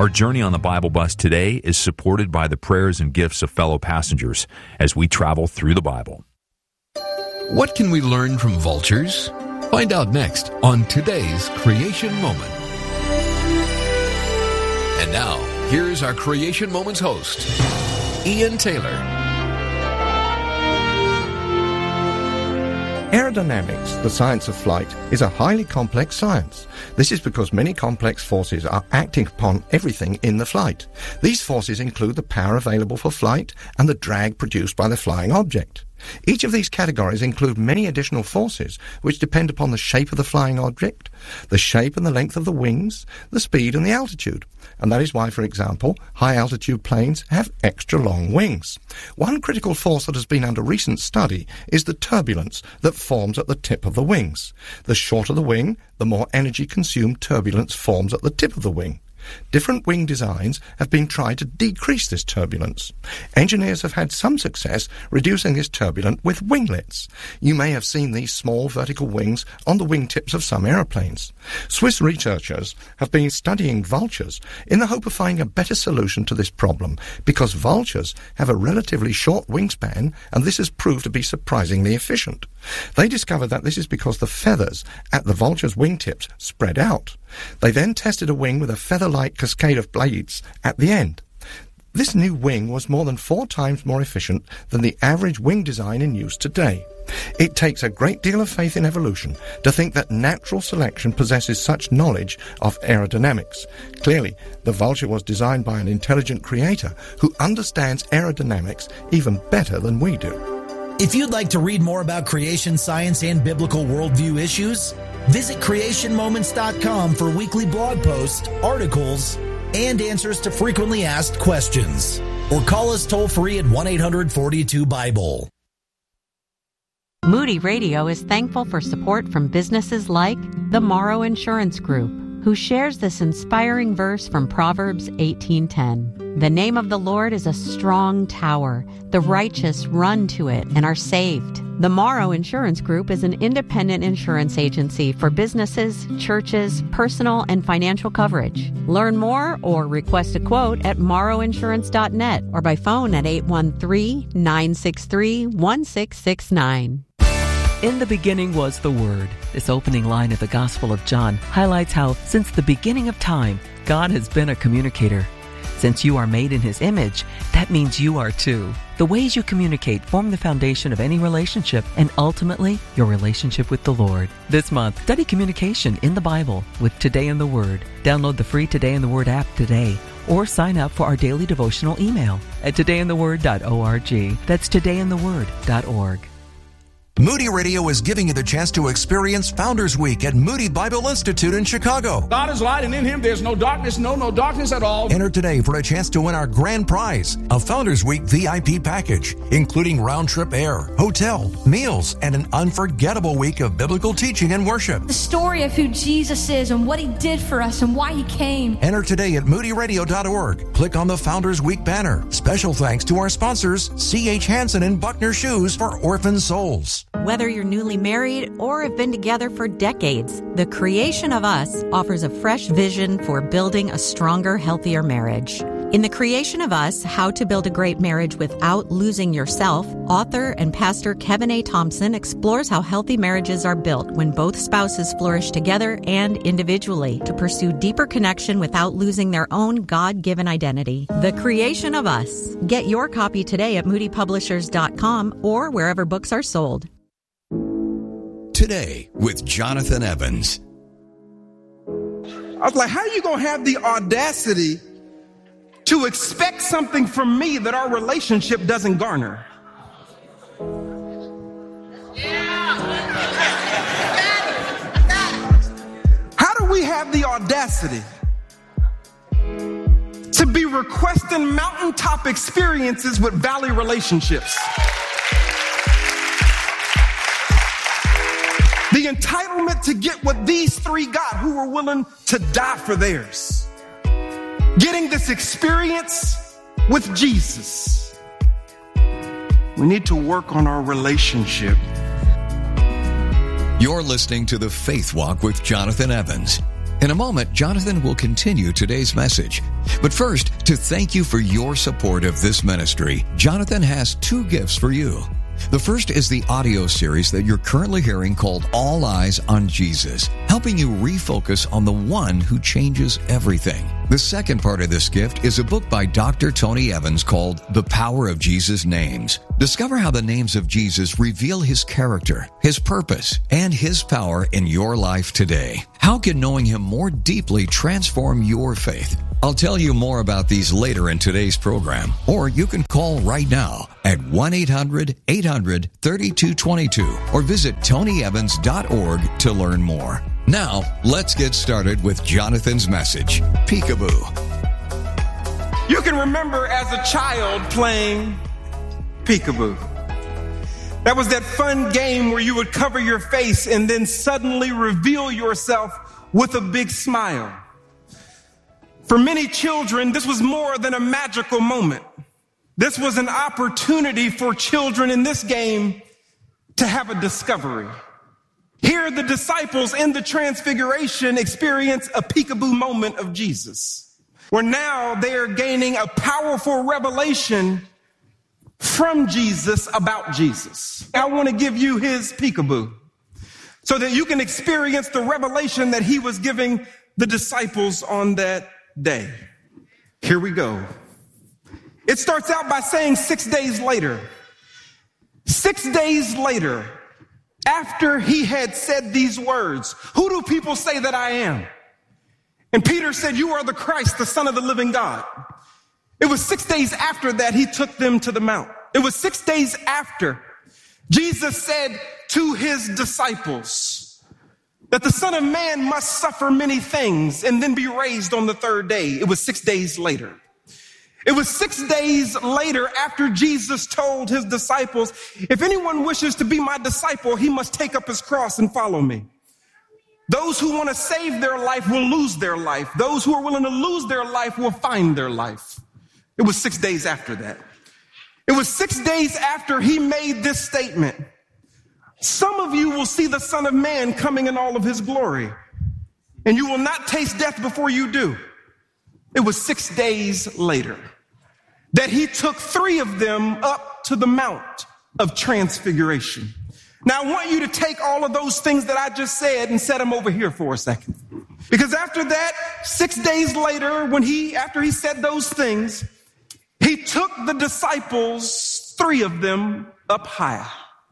Our journey on the Bible Bus today is supported by the prayers and gifts of fellow passengers as we travel through the Bible. What can we learn from vultures? Find out next on today's Creation Moment. And now, here's our Creation Moments host, Ian Taylor. Aerodynamics, the science of flight, is a highly complex science. This is because many complex forces are acting upon everything in the flight. These forces include the power available for flight and the drag produced by the flying object. Each of these categories include many additional forces which depend upon the shape of the flying object, the shape and the length of the wings, the speed and the altitude. And that is why, for example, high-altitude planes have extra long wings. One critical force that has been under recent study is the turbulence that forms at the tip of the wings. The shorter the wing, the more energy-consumed turbulence forms at the tip of the wing. Different wing designs have been tried to decrease this turbulence. Engineers have had some success reducing this turbulence with winglets. You may have seen these small vertical wings on the wingtips of some aeroplanes. Swiss researchers have been studying vultures in the hope of finding a better solution to this problem, because vultures have a relatively short wingspan, and this has proved to be surprisingly efficient. They discovered that this is because the feathers at the vulture's wingtips spread out. They then tested a wing with a feather-like cascade of blades at the end. This new wing was more than 4 times more efficient than the average wing design in use today. It takes a great deal of faith in evolution to think that natural selection possesses such knowledge of aerodynamics. Clearly, the vulture was designed by an intelligent creator who understands aerodynamics even better than we do. If you'd like to read more about creation science and biblical worldview issues, visit creationmoments.com for weekly blog posts, articles, and answers to frequently asked questions. Or call us toll-free at 1-800-42-BIBLE. Moody Radio is thankful for support from businesses like the Morrow Insurance Group, who shares this inspiring verse from Proverbs 18:10. The name of the Lord is a strong tower. The righteous run to it and are saved. The Morrow Insurance Group is an independent insurance agency for businesses, churches, personal and financial coverage. Learn more or request a quote at morrowinsurance.net or by phone at 813-963-1669. In the beginning was the Word. This opening line of the Gospel of John highlights how, since the beginning of time, God has been a communicator. Since you are made in His image, that means you are too. The ways you communicate form the foundation of any relationship and ultimately your relationship with the Lord. This month, study communication in the Bible with Today in the Word. Download the free Today in the Word app today or sign up for our daily devotional email at todayintheword.org. That's todayintheword.org. Moody Radio is giving you the chance to experience Founders Week at Moody Bible Institute in Chicago. God is light, and in Him there's no darkness, no darkness at all. Enter today for a chance to win our grand prize, a Founders Week VIP package, including round-trip air, hotel, meals, and an unforgettable week of biblical teaching and worship. The story of who Jesus is and what He did for us and why He came. Enter today at moodyradio.org. Click on the Founders Week banner. Special thanks to our sponsors, C.H. Hansen and Buckner Shoes for Orphan Souls. Whether you're newly married or have been together for decades, The Creation of Us offers a fresh vision for building a stronger, healthier marriage. In The Creation of Us, How to Build a Great Marriage Without Losing Yourself, author and pastor Kevin A. Thompson explores how healthy marriages are built when both spouses flourish together and individually to pursue deeper connection without losing their own God-given identity. The Creation of Us. Get your copy today at moodypublishers.com or wherever books are sold. Today with Jonathan Evans. I was like, how are you going to have the audacity to expect something from me that our relationship doesn't garner? How do we have the audacity to be requesting mountaintop experiences with valley relationships? The entitlement to get what these three got who were willing to die for theirs. Getting this experience with Jesus. We need to work on our relationship. You're listening to The Faith Walk with Jonathan Evans. In a moment, Jonathan will continue today's message. But first, to thank you for your support of this ministry, Jonathan has 2 gifts for you. The first is the audio series that you're currently hearing called All Eyes on Jesus, helping you refocus on the one who changes everything. The second part of this gift is a book by Dr. Tony Evans called The Power of Jesus' Names. Discover how the names of Jesus reveal his character, his purpose, and his power in your life today. How can knowing him more deeply transform your faith? I'll tell you more about these later in today's program, or you can call right now at 1-800-800-3222 or visit tonyevans.org to learn more. Now, let's get started with Jonathan's message, Peekaboo. You can remember as a child playing Peekaboo. That was that fun game where you would cover your face and then suddenly reveal yourself with a big smile. For many children, this was more than a magical moment. This was an opportunity for children in this game to have a discovery. Here, the disciples in the Transfiguration experience a peekaboo moment of Jesus, where now they are gaining a powerful revelation from Jesus about Jesus. I want to give you his peekaboo so that you can experience the revelation that he was giving the disciples on that day. Here we go. It starts out by saying 6 days later. 6 days later, after he had said these words, who do people say that I am? And Peter said, you are the Christ, the Son of the living God. It was 6 days after that he took them to the mount. It was 6 days after Jesus said to his disciples that the Son of Man must suffer many things and then be raised on the 3rd day. It was 6 days later. It was 6 days later after Jesus told his disciples, if anyone wishes to be my disciple, he must take up his cross and follow me. Those who want to save their life will lose their life. Those who are willing to lose their life will find their life. It was 6 days after that. It was 6 days after he made this statement. Some of you will see the Son of Man coming in all of his glory, and you will not taste death before you do. It was 6 days later that he took 3 of them up to the Mount of Transfiguration. Now, I want you to take all of those things that I just said and set them over here for a second. Because after that, 6 days later, after he said those things, he took the disciples, 3 of them, up higher.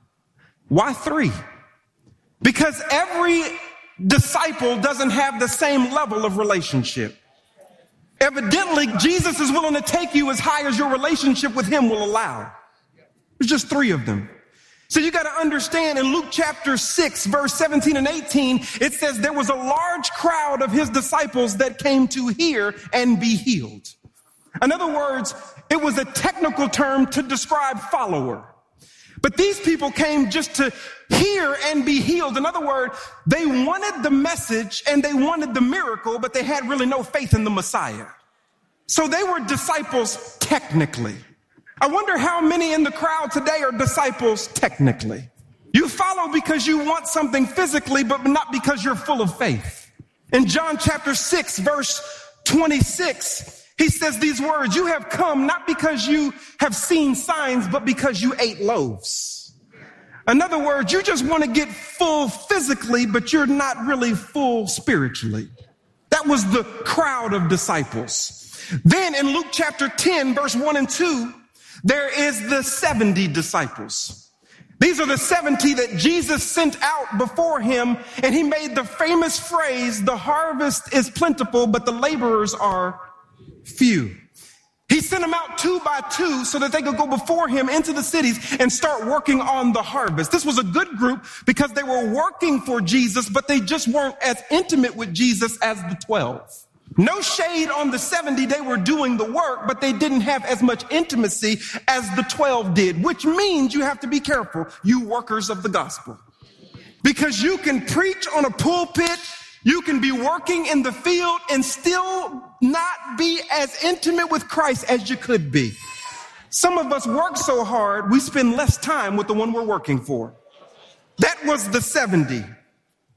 Why 3? Because every disciple doesn't have the same level of relationship. Evidently, Jesus is willing to take you as high as your relationship with him will allow. There's just 3 of them. So you got to understand in Luke chapter 6, verse 17 and 18, it says there was a large crowd of his disciples that came to hear and be healed. In other words, it was a technical term to describe follower. But these people came just to hear and be healed. In other words, they wanted the message and they wanted the miracle, but they had really no faith in the Messiah. So they were disciples technically. I wonder how many in the crowd today are disciples technically. You follow because you want something physically, but not because you're full of faith. In John chapter 6, verse 26, he says these words, you have come not because you have seen signs, but because you ate loaves. In other words, you just want to get full physically, but you're not really full spiritually. That was the crowd of disciples. Then in Luke chapter 10, verse 1 and 2, there is the 70 disciples. These are the 70 that Jesus sent out before him, and he made the famous phrase, the harvest is plentiful, but the laborers are few. He sent them out 2 by 2 so that they could go before him into the cities and start working on the harvest. This was a good group because they were working for Jesus, but they just weren't as intimate with Jesus as the 12. No shade on the 70, they were doing the work, but they didn't have as much intimacy as the 12 did, which means you have to be careful, you workers of the gospel. Because you can preach on a pulpit, you can be working in the field and still not be as intimate with Christ as you could be. Some of us work so hard, we spend less time with the one we're working for. That was the 70.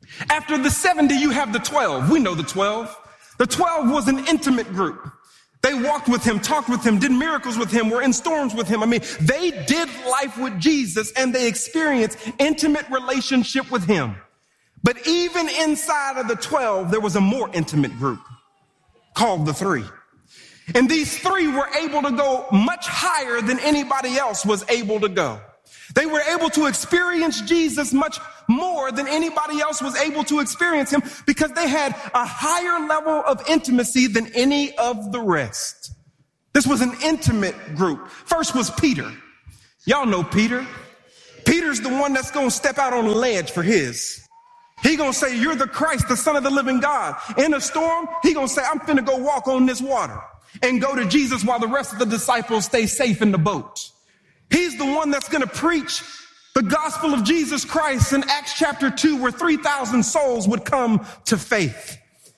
After the 70, you have the 12. We know the 12. The 12 was an intimate group. They walked with him, talked with him, did miracles with him, were in storms with him. I mean, they did life with Jesus and they experienced intimate relationship with him. But even inside of the 12, there was a more intimate group called the 3. And these 3 were able to go much higher than anybody else was able to go. They were able to experience Jesus much more than anybody else was able to experience him because they had a higher level of intimacy than any of the rest. This was an intimate group. First was Peter. Y'all know Peter. Peter's the one that's going to step out on the ledge for his. He going to say, you're the Christ, the Son of the living God. In a storm, he going to say, I'm finna go walk on this water and go to Jesus while the rest of the disciples stay safe in the boat. He's the one that's going to preach the gospel of Jesus Christ in Acts chapter 2, where 3,000 souls would come to faith.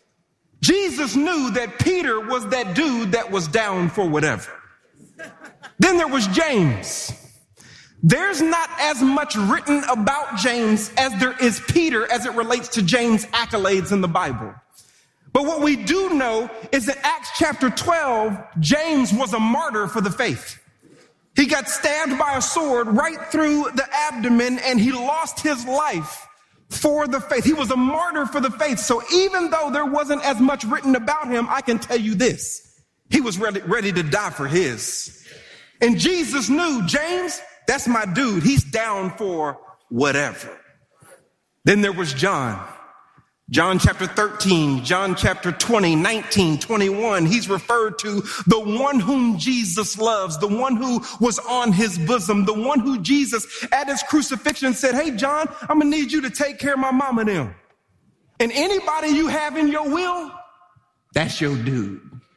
Jesus knew that Peter was that dude that was down for whatever. Then there was James. There's not as much written about James as there is Peter as it relates to James' accolades in the Bible. But what we do know is that Acts chapter 12, James was a martyr for the faith. He got stabbed by a sword right through the abdomen and he lost his life for the faith. He was a martyr for the faith. So even though there wasn't as much written about him, I can tell you this. He was ready to die for his. And Jesus knew, James, that's my dude. He's down for whatever. Then there was John. John chapter 13, John chapter 20, 19, 21, he's referred to the one whom Jesus loves, the one who was on his bosom, the one who Jesus at his crucifixion said, hey, John, I'm going to need you to take care of my mom and them. And anybody you have in your will, that's your dude.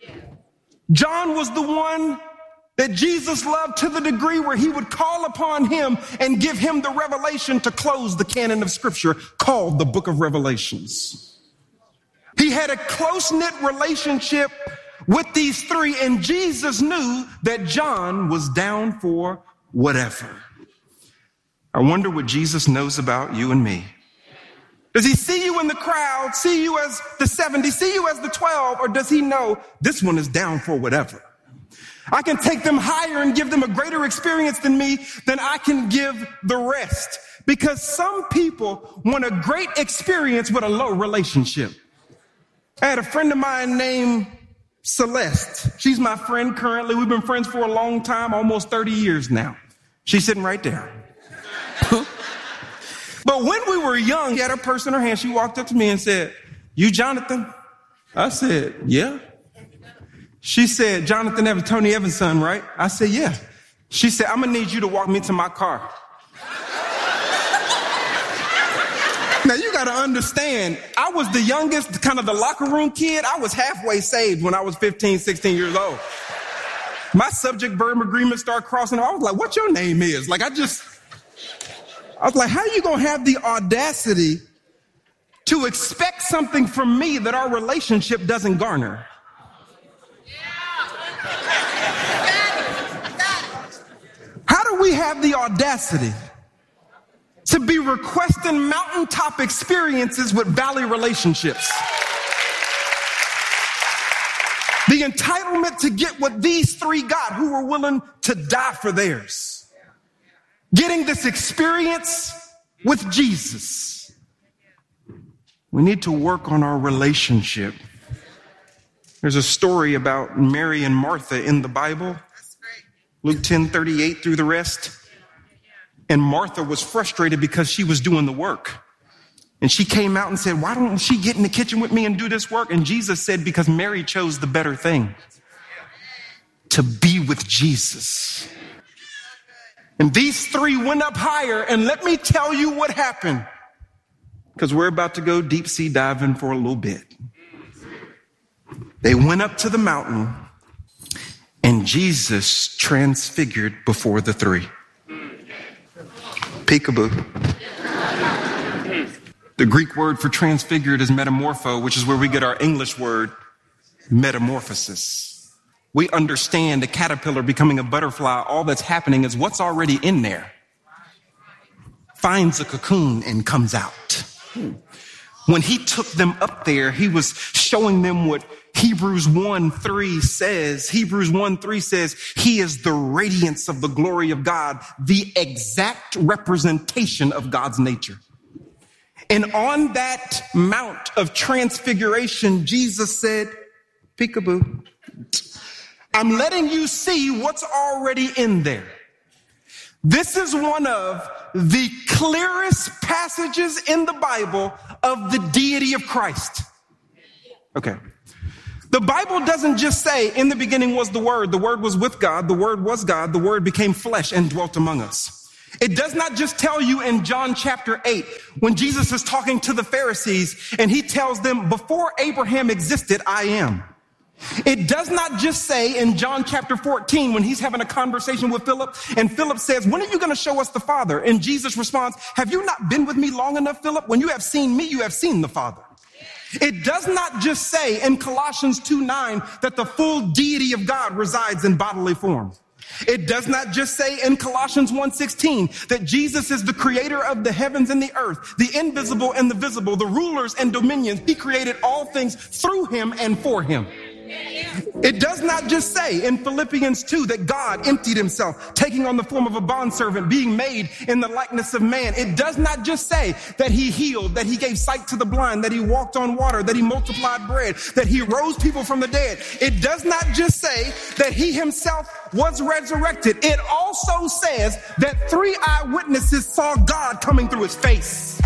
John was the one that Jesus loved to the degree where he would call upon him and give him the revelation to close the canon of scripture called the book of Revelations. He had a close-knit relationship with these 3, and Jesus knew that John was down for whatever. I wonder what Jesus knows about you and me. Does he see you in the crowd, see you as the 70, see you as the 12, or does he know this one is down for whatever? I can take them higher and give them a greater experience than me than I can give the rest. Because some people want a great experience with a low relationship. I had a friend of mine named Celeste. She's my friend currently. We've been friends for a long time, almost 30 years now. She's sitting right there. But when we were young, she had her purse in her hand. She walked up to me and said, you Jonathan? I said, yeah. She said, Jonathan Evans, Tony Evans' son, right? I said, yeah. She said, I'm going to need you to walk me to my car. Now, you got to understand, I was the youngest, kind of the locker room kid. I was halfway saved when I was 15, 16 years old. My subject verb agreement started crossing. I was like, what your name is? I was like, how are you going to have the audacity to expect something from me that our relationship doesn't garner? How do we have the audacity to be requesting mountaintop experiences with valley relationships? The entitlement to get what these 3 got who were willing to die for theirs. Getting this experience with Jesus. We need to work on our relationship. There's a story about Mary and Martha in the Bible. Luke 10:38 through the rest. And Martha was frustrated because she was doing the work. And she came out and said, why don't she get in the kitchen with me and do this work? And Jesus said, because Mary chose the better thing. To be with Jesus. And these 3 went up higher. And let me tell you what happened. Because we're about to go deep sea diving for a little bit. They went up to the mountain. And Jesus transfigured before the 3. Peekaboo. The Greek word for transfigured is metamorpho, which is where we get our English word metamorphosis. We understand a caterpillar becoming a butterfly. All that's happening is what's already in there finds a cocoon and comes out. When he took them up there, he was showing them what Hebrews 1:3 says. Hebrews 1:3 says, he is the radiance of the glory of God, the exact representation of God's nature. And on that Mount of Transfiguration, Jesus said, peekaboo, I'm letting you see what's already in there. This is one of the clearest passages in the Bible of the deity of Christ. Okay. The Bible doesn't just say, in the beginning was the Word was with God, the Word was God, the Word became flesh and dwelt among us. It does not just tell you in John chapter 8, when Jesus is talking to the Pharisees and he tells them, before Abraham existed, I am. It does not just say in John chapter 14, when he's having a conversation with Philip, and Philip says, when are you going to show us the Father? And Jesus responds, have you not been with me long enough, Philip? When you have seen me, you have seen the Father. It does not just say in Colossians 2:9 that the full deity of God resides in bodily form. It does not just say in Colossians 1:16 that Jesus is the creator of the heavens and the earth, the invisible and the visible, the rulers and dominions. He created all things through him and for him. It does not just say in Philippians 2 that God emptied himself, taking on the form of a bondservant, being made in the likeness of man. It does not just say that he healed, that he gave sight to the blind, that he walked on water, that he multiplied bread, that he rose people from the dead. It does not just say that he himself was resurrected. It also says that 3 eyewitnesses saw God coming through his face.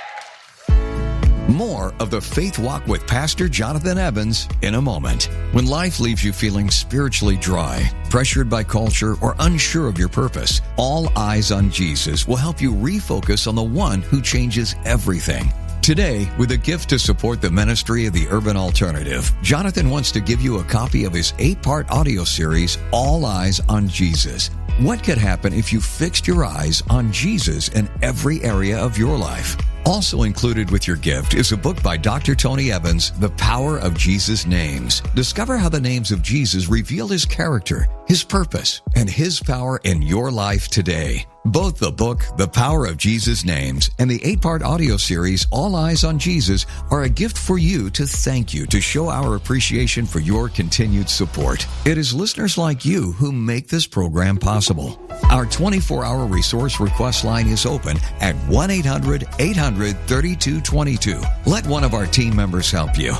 More of the Faith Walk with Pastor Jonathan Evans in a moment. When life leaves you feeling spiritually dry, pressured by culture, or unsure of your purpose, All Eyes on Jesus will help you refocus on the one who changes everything. Today, with a gift to support the ministry of the Urban Alternative, Jonathan wants to give you a copy of his 8-part audio series, All Eyes on Jesus. What could happen if you fixed your eyes on Jesus in every area of your life? Also included with your gift is a book by Dr. Tony Evans, The Power of Jesus' Names. Discover how the names of Jesus reveal his character, his purpose, and his power in your life today. Both the book, The Power of Jesus' Names, and the 8-part audio series, All Eyes on Jesus, are a gift for you to thank you, to show our appreciation for your continued support. It is listeners like you who make this program possible. Our 24-hour resource request line is open at 1-800-800-3222. Let one of our team members help you.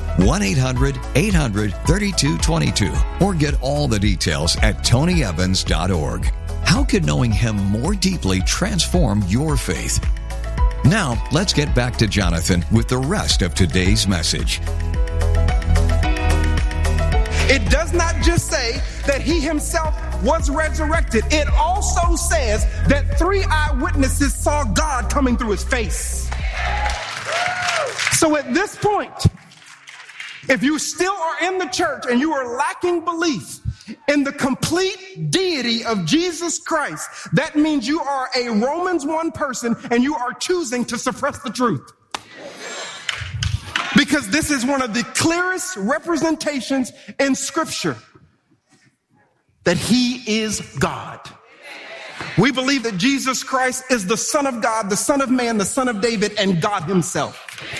1-800-800-3222. Or get all the details at tonyevans.org. How could knowing him more deeply transform your faith? Now, let's get back to Jonathan with the rest of today's message. It does not just say that he himself was resurrected. It also says that 3 eyewitnesses saw God coming through his face. So at this point, if you still are in the church and you are lacking belief in the complete deity of Jesus Christ, that means you are a Romans 1 person and you are choosing to suppress the truth. Because this is one of the clearest representations in Scripture that he is God. We believe that Jesus Christ is the Son of God, the Son of Man, the Son of David, and God himself.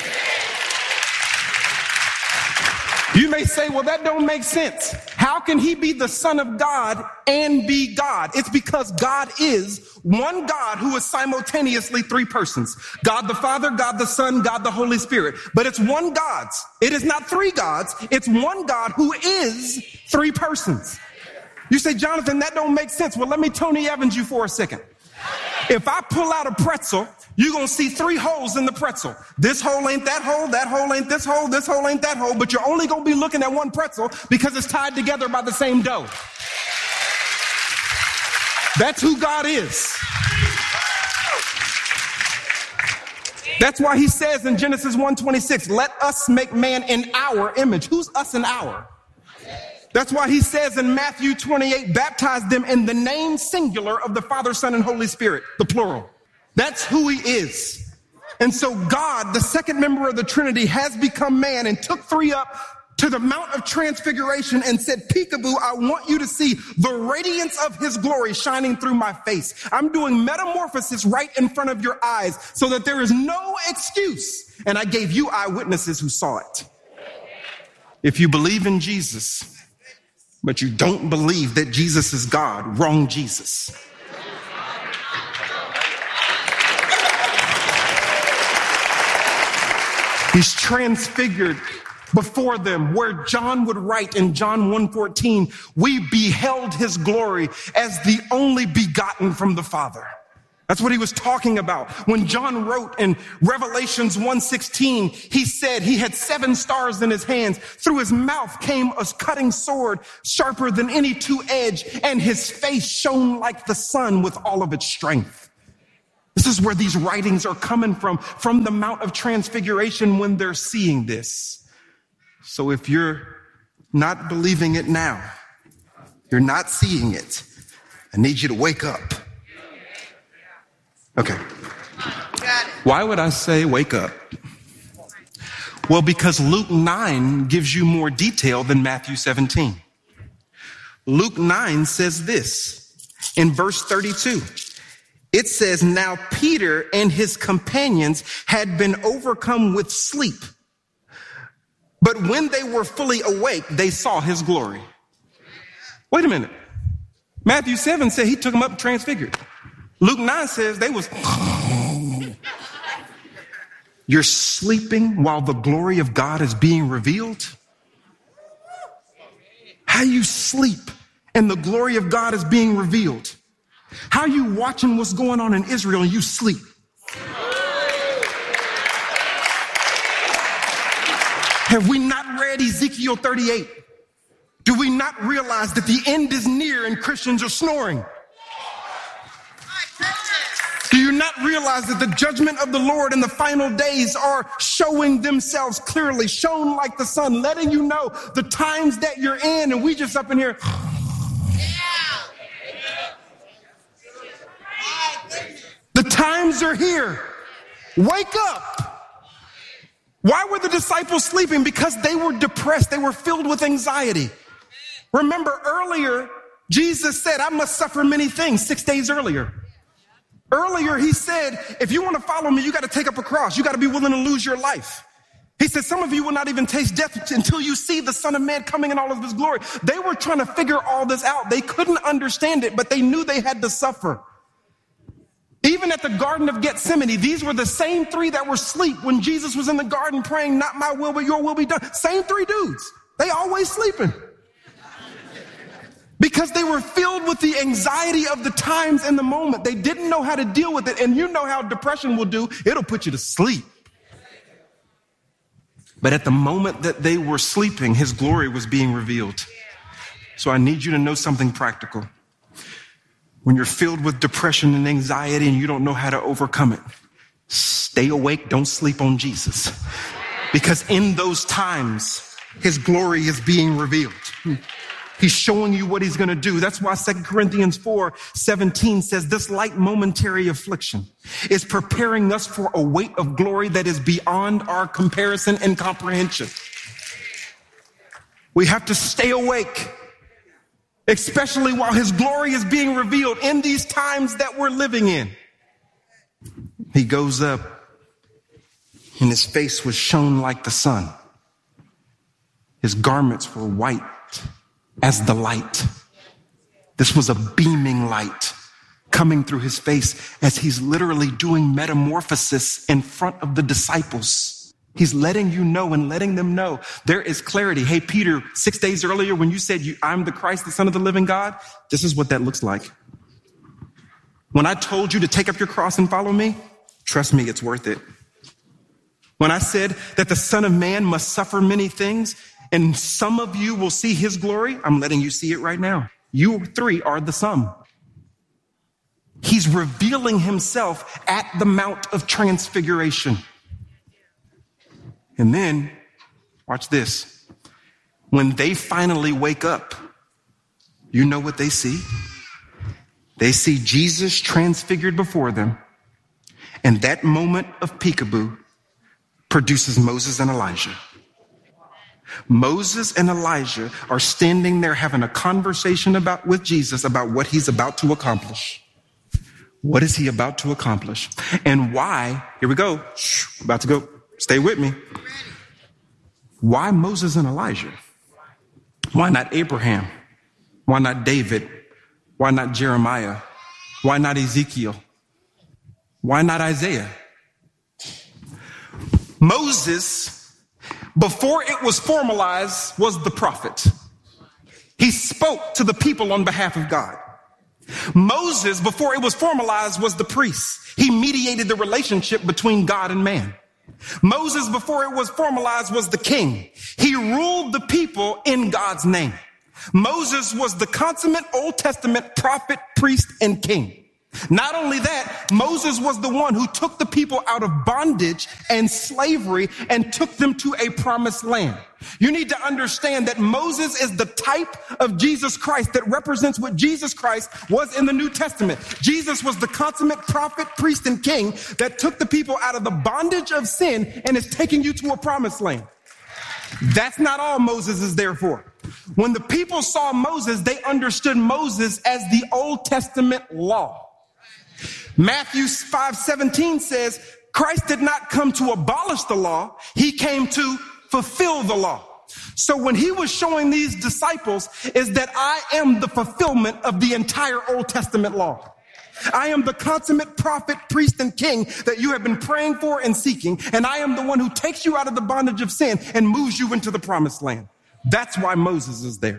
You may say, well, that don't make sense. How can he be the Son of God and be God? It's because God is one God who is simultaneously 3 persons. God the Father, God the Son, God the Holy Spirit. But it's one God. It is not 3 gods. It's one God who is 3 persons. You say, Jonathan, that don't make sense. Well, let me Tony Evans you for a second. If I pull out a pretzel, you're going to see 3 holes in the pretzel. This hole ain't that hole ain't this hole ain't that hole, but you're only going to be looking at one pretzel because it's tied together by the same dough. That's who God is. That's why he says in Genesis 1:26, let us make man in our image. Who's us and our? That's why he says in Matthew 28, baptize them in the name singular of the Father, Son, and Holy Spirit, the plural. That's who he is. And so God, the second member of the Trinity, has become man and took 3 up to the Mount of Transfiguration and said, peekaboo, I want you to see the radiance of his glory shining through my face. I'm doing metamorphosis right in front of your eyes so that there is no excuse. And I gave you eyewitnesses who saw it. If you believe in Jesus, but you don't believe that Jesus is God, wrong Jesus. He's transfigured before them, where John would write in John 1:14, we beheld his glory as the only begotten from the Father. That's what he was talking about. When John wrote in Revelations 1:16, he said he had 7 stars in his hands. Through his mouth came a cutting sword, sharper than any two-edged, and his face shone like the sun with all of its strength. This is where these writings are coming from the Mount of Transfiguration when they're seeing this. So if you're not believing it now, you're not seeing it, I need you to wake up. Okay. Why would I say wake up? Well, because Luke 9 gives you more detail than Matthew 17. Luke 9 says this in verse 32. It says, now Peter and his companions had been overcome with sleep. But when they were fully awake, they saw his glory. Wait a minute. Matthew 7 said he took them up transfigured. Luke 9 says they was. You're sleeping while the glory of God is being revealed? How you sleep and the glory of God is being revealed? How you watching what's going on in Israel and you sleep? Have we not read Ezekiel 38? Do we not realize that the end is near and Christians are snoring? Do you not realize that the judgment of the Lord in the final days are showing themselves clearly, shown like the sun, letting you know the times that you're in, and we just up in here. The times are here. Wake up. Why were the disciples sleeping? Because they were depressed. They were filled with anxiety. Remember earlier, Jesus said, I must suffer many things 6 days earlier. Earlier, he said, if you want to follow me, you got to take up a cross. You got to be willing to lose your life. He said, some of you will not even taste death until you see the Son of Man coming in all of his glory. They were trying to figure all this out. They couldn't understand it, but they knew they had to suffer. Even at the Garden of Gethsemane, these were the same 3 that were asleep when Jesus was in the garden praying, not my will, but your will be done. Same 3 dudes. They always sleeping. Because they were filled with the anxiety of the times and the moment. They didn't know how to deal with it. And you know how depression will do. It'll put you to sleep. But at the moment that they were sleeping, his glory was being revealed. So I need you to know something practical. When you're filled with depression and anxiety and you don't know how to overcome it, stay awake. Don't sleep on Jesus. Because in those times, his glory is being revealed. He's showing you what he's going to do. That's why 2 Corinthians 4:17 says this light momentary affliction is preparing us for a weight of glory that is beyond our comparison and comprehension. We have to stay awake, especially while his glory is being revealed in these times that we're living in. He goes up and his face was shone like the sun. His garments were white as the light. This was a beaming light coming through his face as he's literally doing metamorphosis in front of the disciples. He's letting you know and letting them know there is clarity. Hey, Peter, 6 days earlier when you said I'm the Christ, the Son of the living God, this is what that looks like. When I told you to take up your cross and follow me, trust me, it's worth it. When I said that the Son of Man must suffer many things, and some of you will see his glory, I'm letting you see it right now. You 3 are the sum. He's revealing himself at the Mount of Transfiguration. And then, watch this. When they finally wake up, you know what they see? They see Jesus transfigured before them. And that moment of peekaboo produces Moses and Elijah. Moses and Elijah are standing there having a conversation with Jesus about what he's about to accomplish. What is he about to accomplish? And why? Here we go. About to go. Stay with me. Why Moses and Elijah? Why not Abraham? Why not David? Why not Jeremiah? Why not Ezekiel? Why not Isaiah? Moses, before it was formalized, was the prophet. He spoke to the people on behalf of God. Moses, before it was formalized, was the priest. He mediated the relationship between God and man. Moses, before it was formalized, was the king. He ruled the people in God's name. Moses was the consummate Old Testament prophet, priest, and king. Not only that, Moses was the one who took the people out of bondage and slavery and took them to a promised land. You need to understand that Moses is the type of Jesus Christ that represents what Jesus Christ was in the New Testament. Jesus was the consummate prophet, priest, and king that took the people out of the bondage of sin and is taking you to a promised land. That's not all Moses is there for. When the people saw Moses, they understood Moses as the Old Testament law. Matthew 5:17 says, Christ did not come to abolish the law. He came to fulfill the law. So when he was showing these disciples is that I am the fulfillment of the entire Old Testament law. I am the consummate prophet, priest, and king that you have been praying for and seeking. And I am the one who takes you out of the bondage of sin and moves you into the promised land. That's why Moses is there.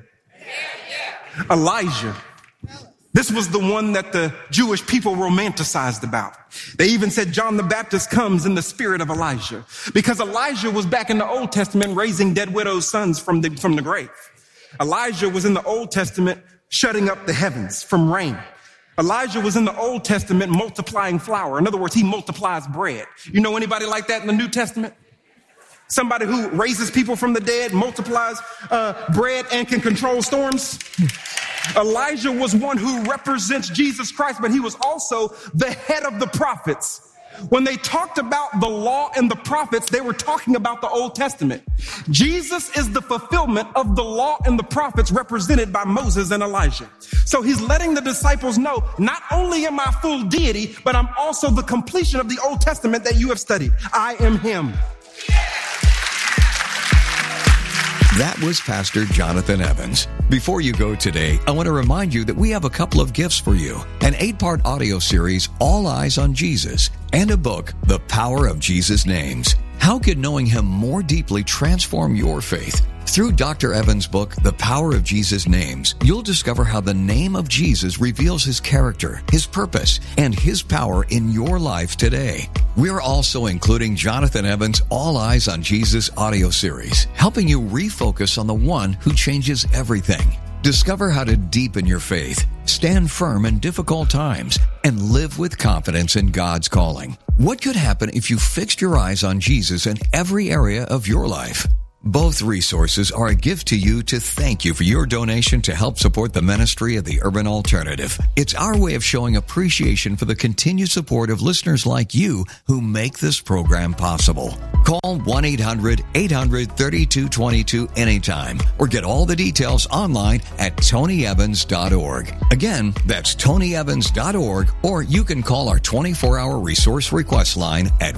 Elijah. This was the one that the Jewish people romanticized about. They even said John the Baptist comes in the spirit of Elijah, because Elijah was back in the Old Testament raising dead widows' sons from the grave. Elijah was in the Old Testament shutting up the heavens from rain. Elijah was in the Old Testament multiplying flour. In other words, he multiplies bread. You know anybody like that in the New Testament? Somebody who raises people from the dead, multiplies bread, and can control storms. Elijah was one who represents Jesus Christ, but he was also the head of the prophets. When they talked about the law and the prophets, they were talking about the Old Testament. Jesus is the fulfillment of the law and the prophets represented by Moses and Elijah. So he's letting the disciples know, not only am I full deity, but I'm also the completion of the Old Testament that you have studied. I am him. That was Pastor Jonathan Evans. Before you go today, I want to remind you that we have a couple of gifts for you. An 8-part audio series, All Eyes on Jesus, and a book, The Power of Jesus' Names. How could knowing him more deeply transform your faith? Through Dr. Evans' book, The Power of Jesus' Names, you'll discover how the name of Jesus reveals his character, his purpose, and his power in your life today. We're also including Jonathan Evans' All Eyes on Jesus audio series, helping you refocus on the one who changes everything. Discover how to deepen your faith, stand firm in difficult times, and live with confidence in God's calling. What could happen if you fixed your eyes on Jesus in every area of your life? Both resources are a gift to you to thank you for your donation to help support the ministry of the Urban Alternative. It's our way of showing appreciation for the continued support of listeners like you who make this program possible. Call 1-800-800-3222 anytime or get all the details online at tonyevans.org. Again, that's tonyevans.org, or you can call our 24-hour resource request line at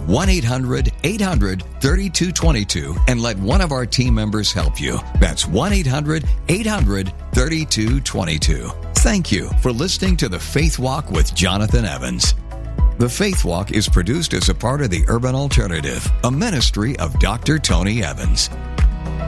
1-800-800-3222 and let one of our team members help you. That's 1-800-800-3222. Thank you for listening to The Faith Walk with Jonathan Evans. The Faith Walk is produced as a part of the Urban Alternative, a ministry of Dr. Tony Evans.